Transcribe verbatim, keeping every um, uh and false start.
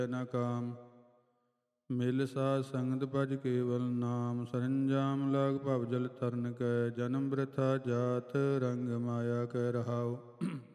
ਨ ਕਾਮ। ਮਿਲ ਸਾਧ ਸੰਗਤ ਭਜ ਕੇਵਲ ਨਾਮ। ਸਰੰਜਾਮ ਲਾਗ ਭਵ ਜਲ ਤਰਨ ਕੈ। ਜਨਮ ਬ੍ਰਿਥਾ ਜਾਤ ਰੰਗ ਮਾਇਆ ਕੈ ਰਹਾਉ।